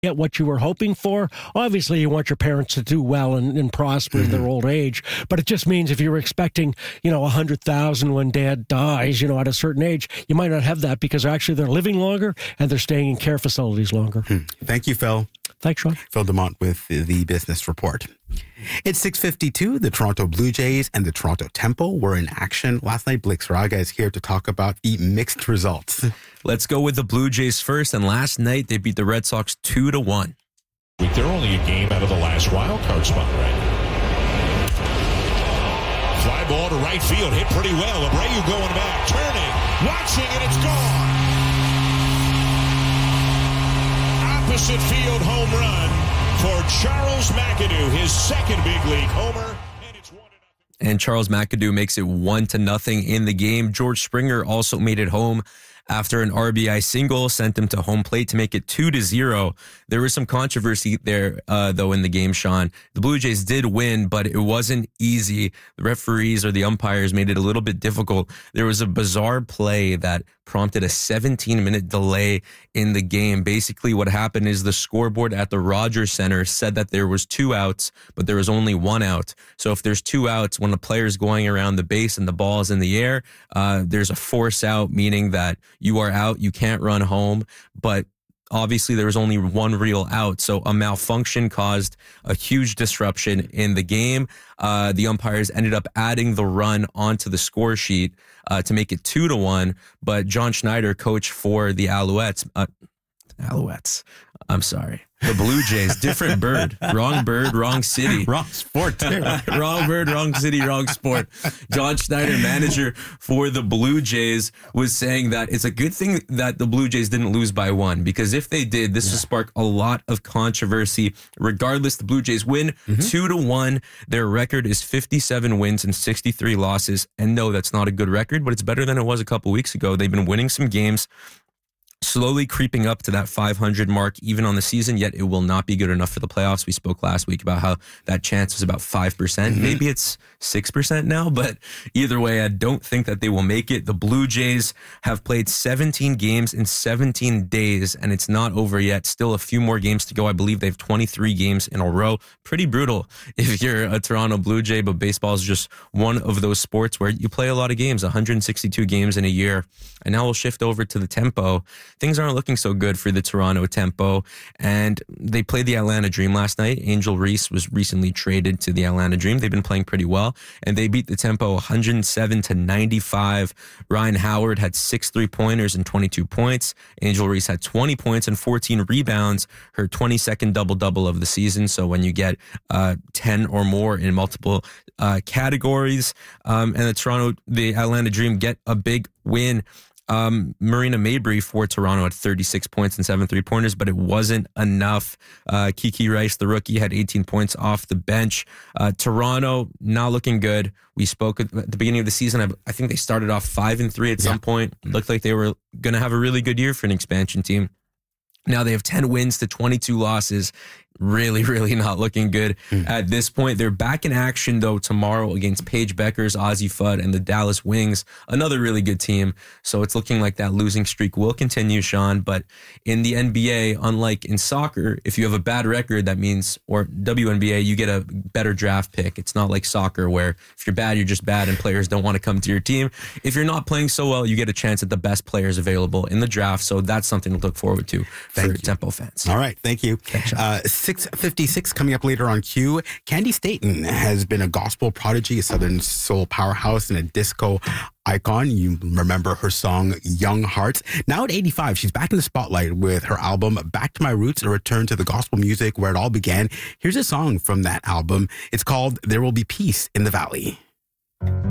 get what you were hoping for. Obviously, you want your parents to do well and prosper in their old age, but it just means if you were expecting, $100,000 when dad dies, at a certain age, you might not have that because actually they're living longer and they're staying in care facilities longer. Thank you, Phil. Thanks, Sean. Phil DeMont with the Business Report. It's 6:52. The Toronto Blue Jays and the Toronto Tempo were in action last night. Blake Saraga is here to talk about the mixed results. Let's go with the Blue Jays first. And last night, they beat the Red Sox 2-1. They're only a game out of the last wild card spot right now. Fly ball to right field, hit pretty well. Abreu going back, turning, watching, and it's gone. Opposite field home run for Charles McAdoo, his second big league homer. And Charles McAdoo makes it 1-0 in the game. George Springer also made it home after an RBI single, sent him to home plate to make it 2-0. There was some controversy there, though, in the game, Sean. The Blue Jays did win, but it wasn't easy. The referees or the umpires made it a little bit difficult. There was a bizarre play that prompted a 17-minute delay in the game. Basically, what happened is the scoreboard at the Rogers Center said that there was 2 outs, but there was only 1 out. So if there's 2 outs, when the player's going around the base and the ball is in the air, there's a force out, meaning that you are out, you can't run home. But obviously, there was only 1 real out, so a malfunction caused a huge disruption in the game. The umpires ended up adding the run onto the score sheet to make it 2-1, but John Schneider, coach for the Alouettes, I'm sorry. The Blue Jays, different bird, wrong city. Wrong sport, too. Wrong bird, wrong city, wrong sport. John Schneider, manager for the Blue Jays, was saying that it's a good thing that the Blue Jays didn't lose by 1, because if they did, this would spark a lot of controversy. Regardless, the Blue Jays win 2-1. Their record is 57 wins and 63 losses. And no, that's not a good record, but it's better than it was a couple weeks ago. They've been winning some games, slowly creeping up to that 500 mark even on the season, yet it will not be good enough for the playoffs. We spoke last week about how that chance was about 5%. Maybe it's 6% now, but either way, I don't think that they will make it. The Blue Jays have played 17 games in 17 days, and it's not over yet. Still a few more games to go. I believe they have 23 games in a row. Pretty brutal if you're a Toronto Blue Jay, but baseball is just one of those sports where you play a lot of games, 162 games in a year. And now we'll shift over to the Tempo. Things aren't looking so good for the Toronto Tempo, and they played the Atlanta Dream last night. Angel Reese was recently traded to the Atlanta Dream. They've been playing pretty well, and they beat the Tempo 107-95. Ryan Howard had 6 3-pointers and 22 points. Angel Reese had 20 points and 14 rebounds, her 22nd double-double of the season. So when you get 10 or more in multiple categories, and the Atlanta Dream get a big win. Marina Mabry for Toronto had 36 points and 7 3-pointers, but it wasn't enough. Kiki Rice, the rookie, had 18 points off the bench. Toronto not looking good. We spoke at the beginning of the season. I think they started off 5-3 at some point. Looked like they were going to have a really good year for an expansion team. Now they have 10 wins to 22 losses. Really, really not looking good at this point. They're back in action, though, tomorrow against Paige Beckers, Ozzie Fudd, and the Dallas Wings, another really good team. So it's looking like that losing streak will continue, Sean. But in the NBA, unlike in soccer, if you have a bad record, that means, or WNBA, you get a better draft pick. It's not like soccer where if you're bad, you're just bad and players don't want to come to your team. If you're not playing so well, you get a chance at the best players available in the draft. So that's something to look forward to for Tempo fans. All right. Thank you. 6:56 coming up later on Q. Candy Staton has been a gospel prodigy, a Southern soul powerhouse, and a disco icon. You remember her song Young Hearts. Now at 85, she's back in the spotlight with her album Back to My Roots, a return to the gospel music where it all began. Here's a song from that album. It's called There Will Be Peace in the Valley.